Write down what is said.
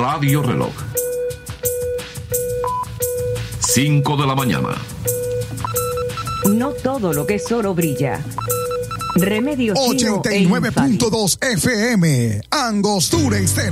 Radio Reloj. 5 de la mañana. No todo lo que es oro brilla. Remedios Chino 89.2 FM, Angostura Estéreo.